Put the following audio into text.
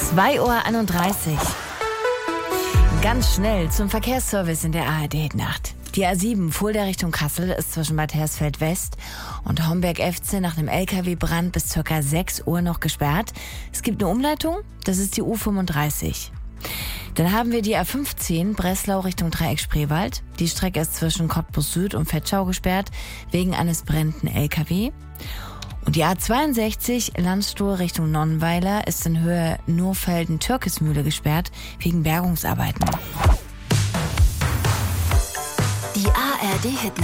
2:31 Uhr. Ganz schnell zum Verkehrsservice in der ARD-Nacht. Die A7 Fulda Richtung Kassel ist zwischen Bad Hersfeld West und Homberg-Efze nach einem LKW-Brand bis ca. 6 Uhr noch gesperrt. Es gibt eine Umleitung, das ist die U35. Dann haben wir die A15 Breslau Richtung Dreieck Spreewald. Die Strecke ist zwischen Cottbus Süd und Vetschau gesperrt, wegen eines brennenden LKW. Und die A62 Landstuhl Richtung Nonnweiler ist in Höhe Nurfelden-Türkismühle gesperrt, wegen Bergungsarbeiten. Die ARD-Hit